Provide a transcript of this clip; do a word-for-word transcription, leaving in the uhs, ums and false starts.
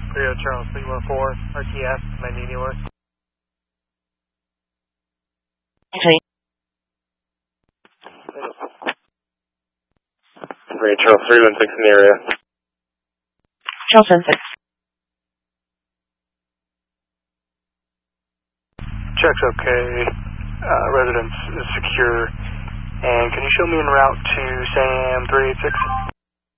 Rio Charles three one four, R T S, may I need anywhere? Okay. Rio Charles three one six in the area. Charles one six. Check's okay. Uh, residence is secure. And can you show me en route to SAM three eight six?